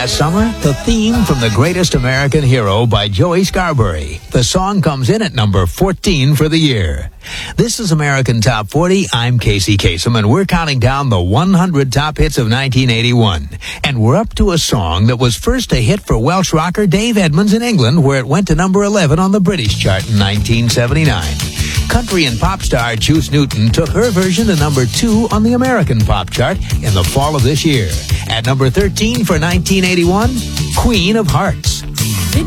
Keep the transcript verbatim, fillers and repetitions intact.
last summer? The theme from The Greatest American Hero by Joey Scarbury. The song comes in at number fourteen for the year. This is American Top forty. I'm Casey Kasem, and we're counting down the one hundred top hits of nineteen eighty-one. And we're up to a song that was first a hit for Welsh rocker Dave Edmunds in England, where it went to number eleven on the British chart in nineteen seventy-nine. Country and pop star Juice Newton took her version to number two on the American pop chart in the fall of this year. At number thirteen for nineteen eighty-one, Queen of Hearts.